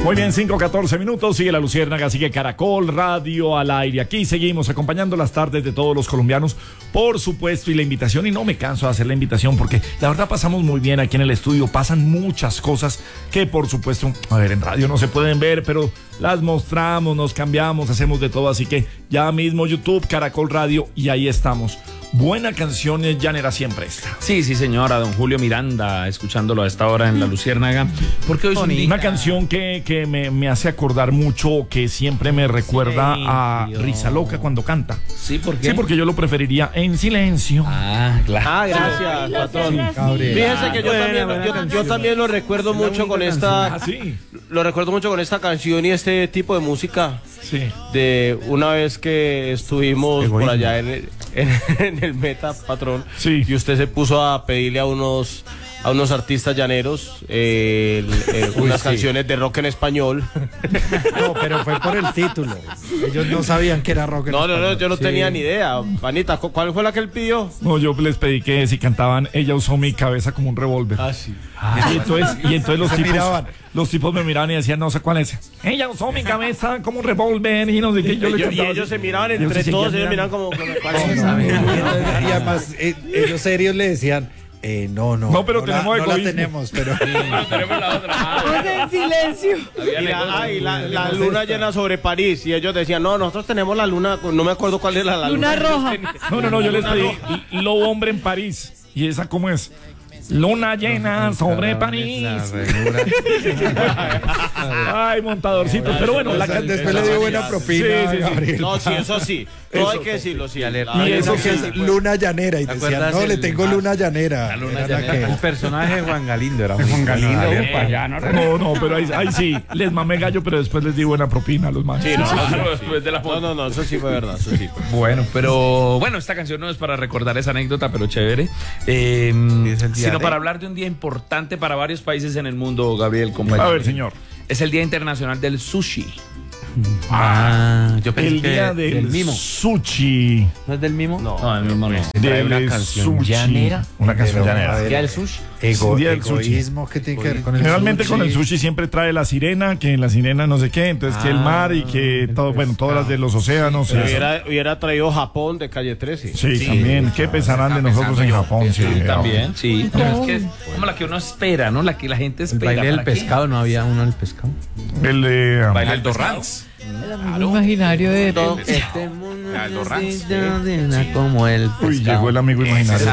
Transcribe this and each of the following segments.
Muy bien, 5:14 minutos, sigue La Luciérnaga, sigue Caracol Radio al aire. Aquí seguimos acompañando las tardes de todos los colombianos, por supuesto, y la invitación, y no me canso de hacer la invitación porque la verdad pasamos muy bien aquí en el estudio, pasan muchas cosas que por supuesto, a ver, en radio no se pueden ver, pero las mostramos, nos cambiamos, hacemos de todo, así que ya mismo YouTube, Caracol Radio, y ahí estamos. Buena canción llanera siempre esta. Sí, señora, don Julio Miranda, escuchándolo a esta hora en La Luciérnaga. Porque hoy es una canción que me hace acordar mucho, que siempre me recuerda a Risa Loca cuando canta. Sí, ¿por qué? Sí, porque yo lo preferiría en silencio. Ah, claro. Ah, gracias, patrón. Fíjense que yo también lo recuerdo mucho con esta. Ah, sí. Lo recuerdo mucho con esta canción y este tipo de música. Sí. De una vez que estuvimos por allá en el Meta, patrón. Sí. Y usted se puso a pedirle a unos artistas llaneros unas canciones de rock en español. No, pero fue por el título. Ellos no sabían que era rock en español. No, yo no tenía ni idea. Panita, ¿cuál fue la que él pidió? No, yo les pedí que si cantaban Ella usó mi cabeza como un revólver. Ah, sí. Y entonces los tipos me miraban y decían, no sé cuál es. Ella usó mi cabeza como un revólver y no sé qué. Y ellos se miraban entre todos, ellos miraban como ¿cuál es? Y además, ellos serios le decían, no, pero tenemos no la tenemos, pero tenemos la otra. En silencio. Y la luna llena sobre París. Y ellos decían, no, nosotros tenemos la luna, no me acuerdo cuál era la luna. Luna roja. No, yo les pedí Lobo Hombre en París. ¿Y esa cómo es? Luna llena sobre París. Ay, montadorcito. Pero bueno, después le dio buena propina. Sí. Gabriel. No, sí, eso sí. Todo hay que decirlo, sí. Y eso que es luna llanera. Y decían, no, le tengo luna llanera. El personaje de Juan Galindo era Juan Galindo. No, pero ahí sí, les mamé gallo, pero después les di buena propina a los manos. Sí, no, eso sí fue verdad, eso sí. Bueno, esta canción no es para recordar esa anécdota, pero chévere. Sino para hablar de un día importante para varios países en el mundo, Gabriel, compañero. A ver, señor. Es el Día Internacional del Sushi. Yo pensé El día del mimo. sushi. ¿No es del mimo? No, el mismo no. Trae una canción llanera. Una canción llanera. ¿Día del sushi? Día del sushi. Egoísmo que tiene que ver con el Generalmente sushi. con el sushi siempre trae la sirena, que la sirena no sé qué, entonces que el mar y que todo, bueno, todas las de los océanos. Hubiera traído Japón de Calle 13. Sí, también. ¿Qué pensarán de nosotros en Japón? Sí, También, sí. Pero es que es como la que uno espera, ¿no? La que la gente El espera. baile del pescado, ¿no había uno del pescado? El de Baile del Torrance. El amigo imaginario de Todo este mundo como el pescado. Uy, llegó el amigo imaginario.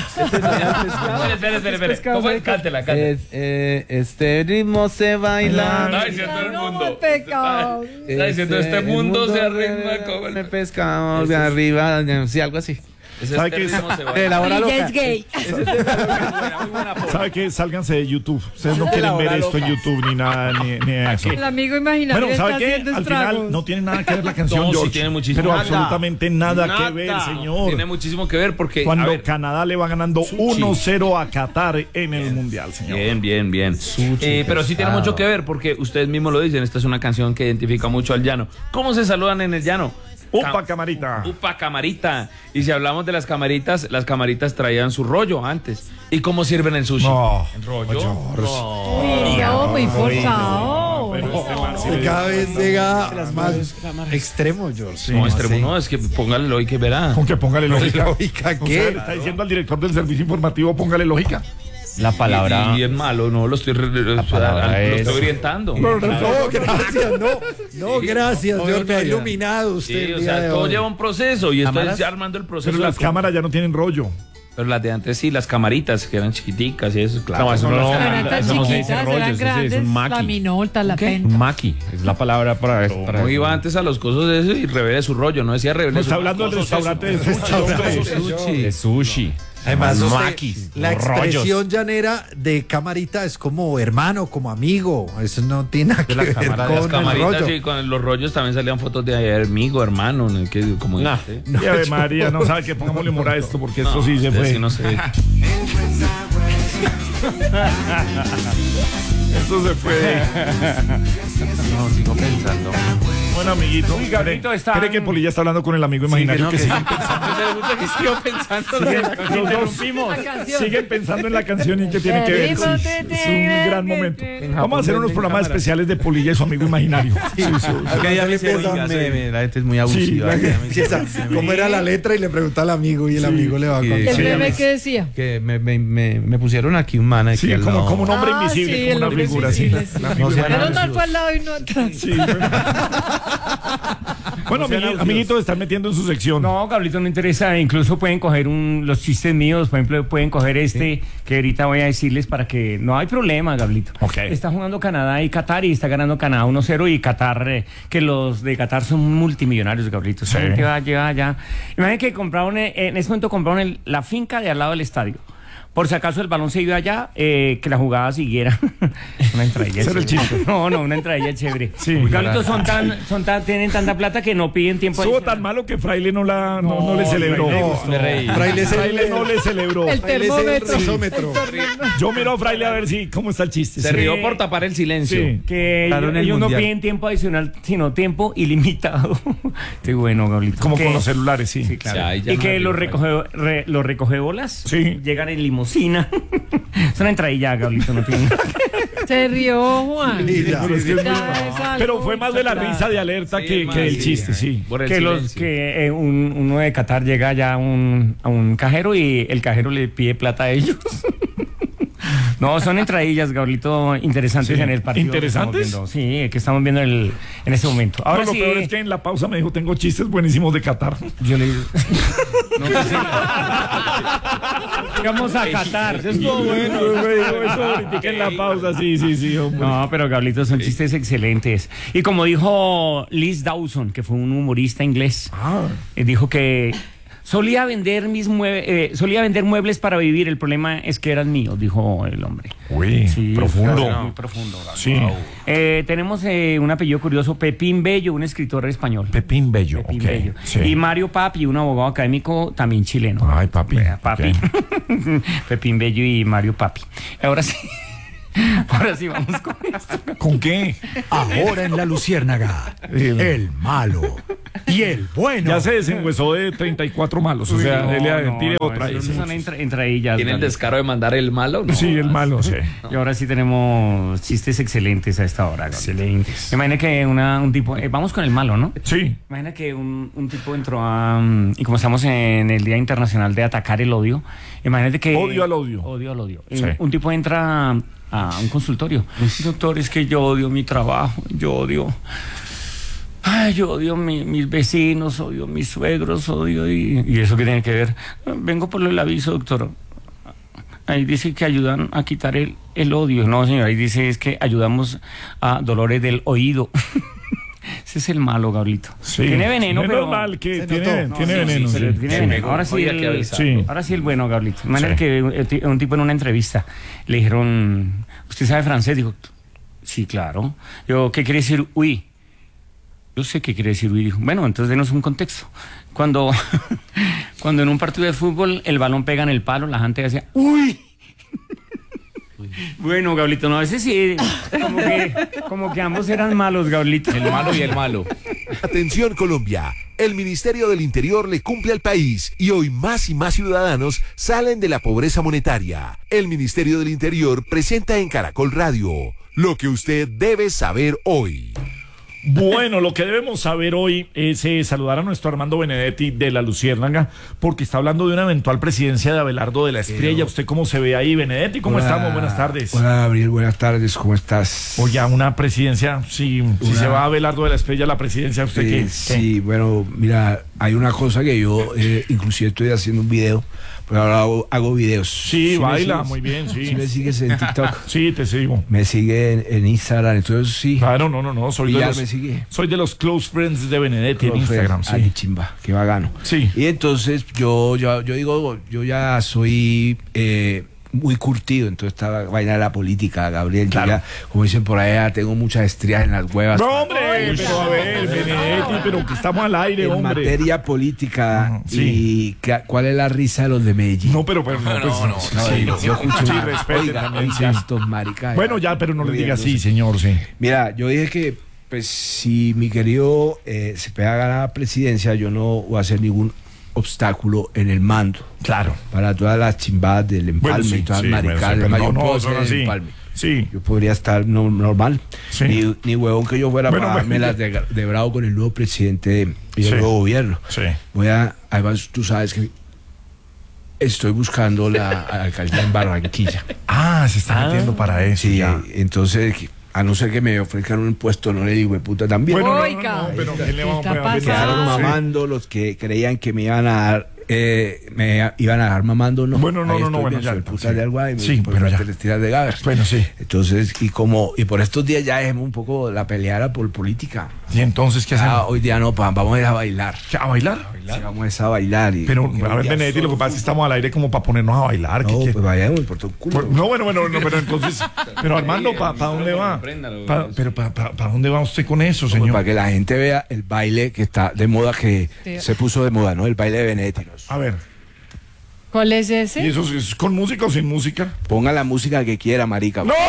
Espere. ¿Cómo es? Cántela. Este ritmo se baila. Está diciendo el mundo. Pecado. Está diciendo este mundo se arregla como el pescado de arriba. Sí, algo así. ¿Sabe qué? De la hora Y loca. ya es gay. ¿Sabe qué? Sálganse de YouTube. Ustedes no quieren ver esto en YouTube ni nada, ni eso. El amigo imaginario Bueno, está ¿sabe qué? haciendo Al estragos. final no tiene nada que ver la canción, No, sí George. tiene muchísimo. Pero Nada. absolutamente nada que ver, Nada. señor. Tiene muchísimo que ver porque. Cuando a ver, Canadá le va ganando 1-0 a Qatar en el Mundial, señor. Bien. Pero sí tiene mucho que ver porque ustedes mismos lo dicen. Esta es una canción que identifica mucho al llano. ¿Cómo se saludan en el llano? Upa, camarita. Upa, camarita. Y si hablamos de las camaritas traían su rollo antes. ¿Y cómo sirven el sushi? No. ¿En rollo? Uy, no, muy forzado. Cada vez llega más extremo, George. No, extremo no, es que póngale lógica y verá. Con que póngale lógica. ¿Lógica O sea, qué? le está diciendo al director del servicio informativo, póngale lógica. La palabra. Y es malo, no, lo estoy orientando. No, gracias, no, gracias, George. Me ha iluminado usted. Sí, el o día sea, de todo hoy. lleva un proceso y estoy ¿Cámaras? armando el proceso. Pero las cámaras ya no tienen rollo. Pero las de antes sí, las camaritas que eran chiquiticas y eso, claro. eso no, Eran tan eso no se dice chiquitas, rollo, eran eso sí es grandes, un la maqui. minolta, la penta. Un maqui, es la palabra para eso. No iba antes a los cosos de eso y revele su rollo, no decía revele No su está hablando del restaurante de De sushi. Además, Los usted, maquis, la los rollos. expresión llanera de camarita es como hermano, como amigo. Eso no tiene nada que la ver cámara, con Las el camaritas rollo. y con los rollos también salían fotos de amigo, hermano, que como Nah. dijiste. Y Ave María, no sabe que pongámosle humor a esto porque esto sí se ustedes fue. sí no sé. Esto se fue. No, sigo pensando. Bueno, amiguito. Gabito, ¿Cree que Polilla está hablando con el amigo imaginario no, que que siguen sí. pensando? Pero mucho que sigo pensando. Los dos La canción. siguen pensando en la canción y que tiene que ver. Sí, es un gran momento. Vamos a hacer unos programas especiales de Polilla y su amigo imaginario. Sí, sí, sí. Acá ya me dice, oiga, la gente es muy abusiva. Sí, Ya me dice, Empieza, ¿cómo era la letra? Y le pregunta al amigo y el amigo le va a Sí. contar. El bebé que decía. que me pusieron aquí un man aquí Sí, al como lado. un hombre invisible, sí, como el una hombre figura así. invisible, sí. No sean Pero no abusivos. fue al lado y no atrás. Sí. Bueno, amiguitos, están metiendo en su sección. No, Gablito, no interesa. Incluso pueden coger los chistes míos. Por ejemplo, pueden coger que ahorita voy a decirles para que no hay problema, Gablito. Ok. Está jugando Canadá y Qatar y está ganando Canadá 1-0 y Qatar, que los de Qatar son multimillonarios, Gablito. Sí. Que va a llegar allá. Imagínate que compraron, en ese momento compraron la finca de al lado del estadio. Por si acaso el balón se iba allá, que la jugada siguiera. Una entradilla. Ese era el chévere. chiste. No, una entradilla chévere. Sí. Gablito, tienen tanta plata que no piden tiempo. Estuvo adicional. tan malo que Fraile no le celebró. Me reí. Fraile no le celebró. El termómetro. Risómetro. Yo miro a Fraile a ver si cómo está el chiste. Se Sí. rió por tapar el silencio. Sí. Que Claro, en el ellos no mundial. piden tiempo adicional, sino tiempo ilimitado. Qué bueno, Gablito. Como Que- con los celulares, sí. Sí, claro. Ya, ahí ya Y me que río, los recogebolas Sí. llegan en limusina. Es una entradilla, Gablito, no tiene. Se rió, Juan. Y ya. Pero es que es muy- Ya es algo Pero fue más de la risa de alerta Sí, que más, del sí. chiste, sí. Por el Que silencio. uno de Qatar llega ya a un cajero y el cajero le pide plata a ellos. No, son entradillas, Gablito, interesantes Sí. en el partido. que ¿Interesantes? estamos viendo. Sí, que estamos viendo en este momento. Ahora No, lo sí, peor es que en la pausa me dijo, tengo chistes buenísimos de Qatar. yo le vamos a Qatar. Estuvo bueno. Me dijo eso ahorita en la pausa, sí, hombre. No, pero Gablito, son chistes excelentes. Y como dijo Liz Dawson, que fue un humorista inglés, dijo que solía vender muebles para vivir. El problema es que eran míos, dijo el hombre. Uy, Sí, profundo. claro, muy profundo. Gablito. Sí. Tenemos un apellido curioso, Pepín Bello, un escritor español. Pepín Bello, Pepín ok. Bello. Sí. Y Mario Papi, un abogado académico también chileno. Ay, papi. Vea, Papi. Ok. Pepín Bello y Mario Papi. Ahora sí. Ahora sí vamos con esto. ¿Con qué? Ahora en la Luciérnaga, el malo y el bueno. Ya se desenhuesó de 34 malos. O sea, tire otra. Eso Sí. son entradillas. ¿Tiene el Gablito. descaro de mandar el malo? No. Sí, el malo, sí. Y ahora sí tenemos chistes excelentes a esta hora. Excelentes. Imagina que un tipo, vamos con el malo, ¿no? Sí. Imagina que un tipo entró y como estamos en el Día Internacional de Atacar el Odio, imagínate que... Odio al odio. Odio al odio. Sí. Un tipo entra a un consultorio. Doctor, es que yo odio mi trabajo, yo odio mis vecinos, odio mis suegros, odio... ¿Y eso qué tiene que ver? Vengo por el aviso, doctor. Ahí dice que ayudan a quitar el odio. No, señor, ahí dice es que ayudamos a dolores del oído. Ese es el malo, Gablito. Sí. Tiene veneno, Menos pero... mal que Se tiene notó. veneno. Sí, pero sí. tiene Sí, veneno. Ahora sí, oiga, que avisarlo. Sí. ahora sí el bueno, Gablito. Imagínate Sí. que un tipo en una entrevista le dijeron, ¿usted sabe francés? Dijo, sí, claro. Yo, ¿qué quiere decir uy? Yo sé qué quiere decir uy. Dijo, bueno, entonces denos un contexto. Cuando en un partido de fútbol el balón pega en el palo, la gente decía, uy. Bueno, Gablito, no, a veces sí, como que ambos eran malos, Gablito. El malo y el malo. Atención Colombia, el Ministerio del Interior le cumple al país y hoy más y más ciudadanos salen de la pobreza monetaria. El Ministerio del Interior presenta en Caracol Radio lo que usted debe saber hoy. Bueno, lo que debemos saber hoy es saludar a nuestro Armando Benedetti de la Luciérnaga, porque está hablando de una eventual presidencia de Abelardo de la Estrella. ¿Usted cómo se ve ahí, Benedetti? ¿Cómo estamos? Buenas tardes. Hola, Gabriel, buenas tardes, ¿cómo estás? Oye, una presidencia, si se va Abelardo de la Estrella a la presidencia, ¿usted qué? Sí, bueno, mira, hay una cosa que yo inclusive estoy haciendo un video, pero ahora hago videos. Sí, me baila, sigues? muy bien, sí. ¿Sí me sigues en TikTok? Sí, te sigo. Me sigue en Instagram, entonces sí. Claro, no, soy Y de ya los, me sigue. soy de los close friends de Benedetti en Instagram, Ay, sí. chimba, qué bacano. Sí. Y entonces yo digo, yo ya soy muy curtido en toda esta vaina de la política, Gabriel. Claro. Yo ya, como dicen por allá, tengo muchas estrías en las huevas. No, hombre, pero a ver, Benedetti, pero que estamos al aire, En hombre. materia política, Sí. y ¿cuál es la risa de los de Medellín? No, pero no, sí, Yo escucho sí, respete también, sí. estos maricas. Bueno, ya, pero no le diga así, señor, sí. Mira, yo dije que, pues, si mi querido se pega a ganar la presidencia, yo no voy a hacer ningún obstáculo en el mando. Claro. Para todas las chimbadas del empalme Bueno, sí, y todas sí, las maricadas. bueno, sí, Yo pero puedo no, ser son el así. empalme. Sí. Yo podría estar normal. Sí. Ni huevón que yo fuera Bueno, para darme bueno, las de bravo con el nuevo presidente y el Sí. nuevo gobierno. Sí. Además, tú sabes que estoy buscando la alcaldía en Barranquilla. Ah, se está metiendo para eso. Sí, ya. entonces, a no ser que me ofrezcan un puesto, no le digo, puta, también. Bueno, Oiga, pero ¿qué le vamos ¿qué está a Me quedaron pasando? mamando los que creían que me iban a dar, me iban a dar mamando, no. Bueno, no, Ahí no, estoy bueno, bien, ya, soy puta sí. de algo ahí, Sí, por pero las ya. tres tiras de Gaber. Bueno, sí. Entonces, y por estos días ya dejemos un poco la peleada por política. ¿Y entonces qué hacemos? Hoy día no, vamos a ir a bailar. ¿A bailar? Sí, vamos a ir a bailar. Pero, porque a hoy ver, día Benedetti, lo que solo pasa es que fútbol. estamos al aire como para ponernos a bailar. No, ¿qué? pues vayamos por todo el culo. No, bueno, pero entonces, pero Armando, ¿para dónde va? Pero ¿para dónde va usted con eso, Pues señor? para que la gente vea el baile que está de moda, que Sí. se puso de moda, ¿no? El baile de Benedetti. A ver, ¿Cuál es ¿y ese? eso es con música o sin música? Ponga la música que quiera, marica. ¡No!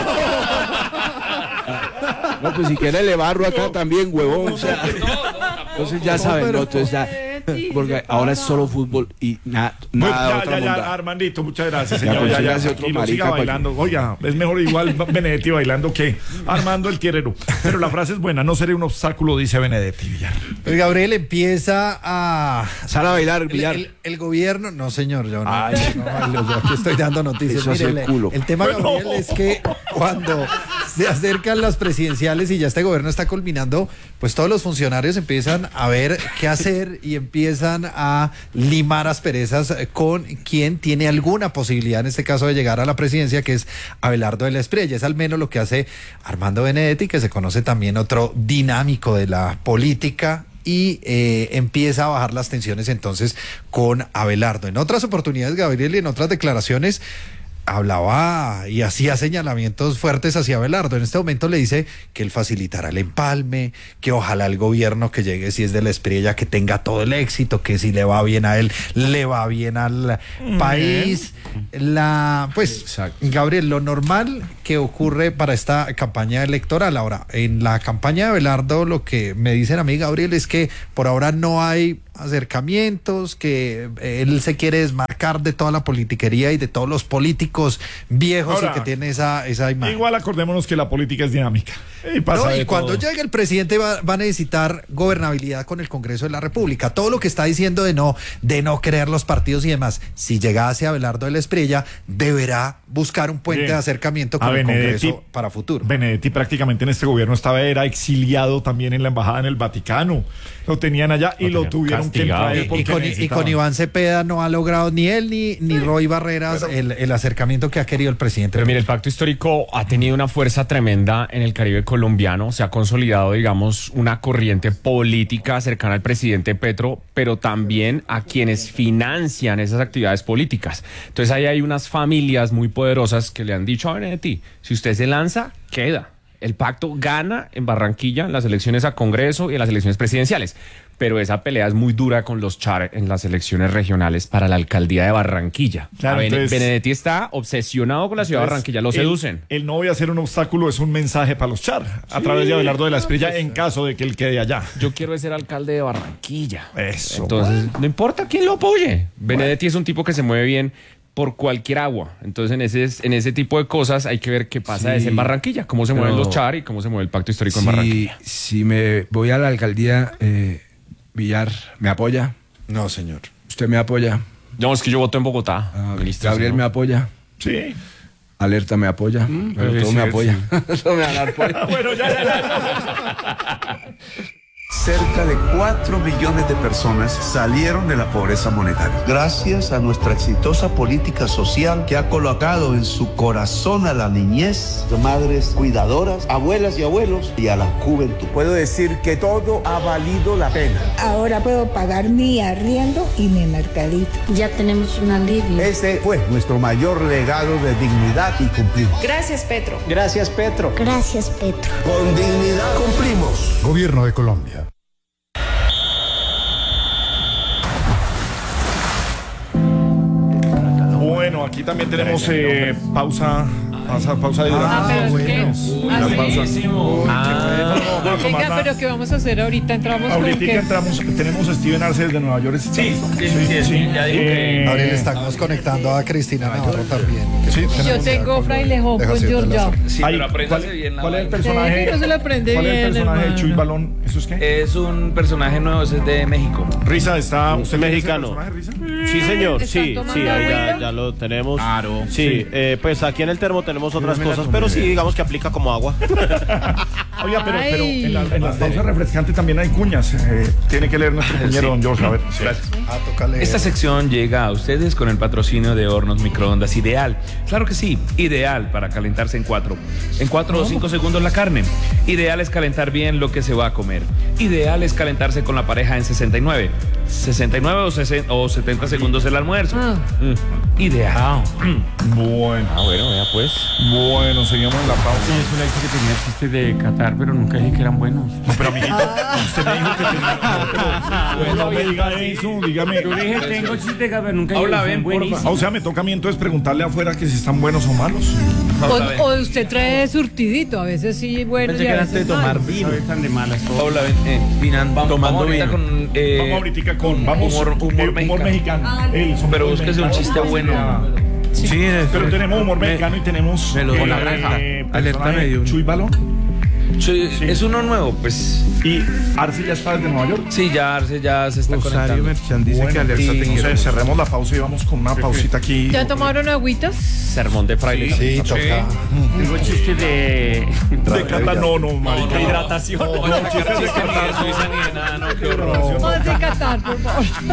No, pues si quiere le barro acá también, huevón. O sea, entonces ya saben, ¿no? Entonces ya, porque ahora es solo fútbol y nada Bueno, otra ya, mondada. Armandito, muchas gracias, Ya, señor. pues, Ya, sígase otro tranquilo, marica siga para bailando. Oiga, es mejor igual Benedetti bailando que Armando el Tierrero. Pero la frase es buena, no seré un obstáculo, dice Benedetti Villar. El Gabriel empieza a... Sal a bailar, Villar. El gobierno, no señor, yo no, Ay. no, yo aquí estoy dando noticias. Eso hace Mire, el culo. el tema, Gabriel, es que cuando se acercan las presidenciales y ya este gobierno está culminando, pues todos los funcionarios empiezan a ver qué hacer y empiezan a limar asperezas con quien tiene alguna posibilidad, en este caso, de llegar a la presidencia, que es Abelardo de la Espriella. Es al menos lo que hace Armando Benedetti, que se conoce también otro dinámico de la política, y empieza a bajar las tensiones entonces con Abelardo. En otras oportunidades, Gabriel, y en otras declaraciones, hablaba y hacía señalamientos fuertes hacia Abelardo. En este momento le dice que él facilitará el empalme, que ojalá el gobierno que llegue, si es de la Espriella, que tenga todo el éxito, que si le va bien a él, le va bien al país. Pues, Exacto. Gabriel, lo normal que ocurre para esta campaña electoral. Ahora, en la campaña de Abelardo, lo que me dicen a mí, Gabriel, es que por ahora no hay acercamientos, que él se quiere desmarcar de toda la politiquería y de todos los políticos viejos. Ahora, y que tiene esa imagen. Igual acordémonos que la política es dinámica. Y pasa No, de y cuando todo. llegue el presidente va a necesitar gobernabilidad con el Congreso de la República. Todo lo que está diciendo de no querer los partidos y demás, si llegase a Abelardo de la Espriella, deberá buscar un puente Bien. de acercamiento A con el Benedetti, Congreso para futuro. Benedetti prácticamente en este gobierno era exiliado también en la embajada en el Vaticano. Lo tenían allá y lo tuvieron que traer porque Y con necesitaban. Iván Cepeda no ha logrado ni él ni Roy Barreras el acercamiento que ha querido el presidente. Pero mire, el pacto histórico ha tenido una fuerza tremenda en el Caribe colombiano. Se ha consolidado, digamos, una corriente política cercana al presidente Petro, pero también a quienes financian esas actividades políticas. Entonces ahí hay unas familias muy poderosas que le han dicho a Benedetti, si usted se lanza, queda. El pacto gana en Barranquilla en las elecciones a Congreso y en las elecciones presidenciales. Pero esa pelea es muy dura con los Char en las elecciones regionales para la alcaldía de Barranquilla. Claro, entonces- Benedetti está obsesionado con la ciudad de Barranquilla, lo seducen. El no voy a ser un obstáculo es un mensaje para los Char a través de Abelardo de la Espriella en caso de que él quede allá. Yo quiero ser alcalde de Barranquilla. Eso. Entonces, no importa quién lo apoye. Benedetti es un tipo que se mueve bien por cualquier agua. Entonces, en ese tipo de cosas hay que ver qué pasa Sí, en Barranquilla, cómo se mueven pero- los Char y cómo se mueve el pacto histórico en Barranquilla. Si me voy a la alcaldía, Villar, ¿me apoya? No, señor. ¿Usted me apoya? No, es que yo voto en Bogotá. ministro, Gabriel ¿no? me apoya. Sí. Alerta me apoya. Pero todo sí, me sí. apoya. Todo me va a dar apoyo. Bueno, ya. Cerca de 4 millones de personas salieron de la pobreza monetaria. Gracias a nuestra exitosa política social que ha colocado en su corazón a la niñez, madres cuidadoras, abuelas y abuelos y a la juventud. Puedo decir que todo ha valido la pena. Ahora puedo pagar mi arriendo y mi mercadito. Ya tenemos un alivio. Ese fue nuestro mayor legado de dignidad y cumplimos. Gracias, Petro. Gracias, Petro. Gracias, Petro. Con dignidad cumplimos. Gobierno de Colombia. Bueno, aquí también tenemos pausa de pero es que- La pausa. Venga, pero ¿qué vamos a hacer ahorita? Entramos con Ahorita qué? entramos, tenemos a Steven Arce desde Nueva York. Sí, ya digo que... Gabriel, estamos conectando a Cristina Navarro también. Sí, Yo tengo frailejón con Georgia. Sí, Ay, pero apréndase bien la ¿cuál es el vaina. personaje? Sí, no se lo aprende ¿Cuál es el bien, personaje de hermano. Chuy Balón? ¿Eso es qué? Es un personaje nuevo, ese es de México. Risa, ¿está usted mexicano. conoce ese personaje, Risa? Sí, señor, ¿Están sí, tomando sí, ahí agüita? ya lo tenemos. Claro. Sí, pues aquí en el termo tenemos otras cosas, pero sí, digamos que aplica como agua. Oiga, pero Ay. en las pausas refrescantes también hay cuñas. Tiene que leer nuestro cuñero, don George. A ver. Gracias. Toca leer. Esta sección llega a ustedes con el patrocinio de Hornos Microondas Ideal. Claro que sí, ideal para calentarse en 4 o 5 segundos la carne. Ideal es calentar bien lo que se va a comer. Ideal es calentarse con la pareja en 69 o 70 segundos el almuerzo. Ideal. Bueno. Bueno, vea pues. Bueno, seguimos en la pausa. Sí, eso le dije que tenía chistes de Qatar, pero nunca dije que eran buenos. No, pero amiguito, usted me dijo que tenía... No me diga eso, dígame. Yo dije, tengo chistes de Qatar, pero nunca Habla dije que bien, son buenísimos. O sea, me toca a mí entonces preguntarle afuera que si están buenos o malos. O usted trae surtidito, a veces sí bueno y a veces malo. No están de malas. Paula, vamos ahorita con Vamos ahorita con humor mexicano. pero búsquese un chiste bueno. Sí, pero tenemos humor mexicano y tenemos con la granja. Alerta medio. Chuy Balón. Es uno nuevo, pues. ¿Y Arce ya está desde Nueva York? Sí, ya Arce ya se está Rosario conectando. Merchan dice que alerta te quiero. Entonces cerremos la pausa y vamos con una pausita aquí. ¿Ya tomaron agüitas? Sermón de fraile. Sí, toca. Tengo chistes de... De Cata, no, marica. Hidratación. No, chistes de Suiza ni de nada, no, qué horror. Vamos a Qatar, por favor.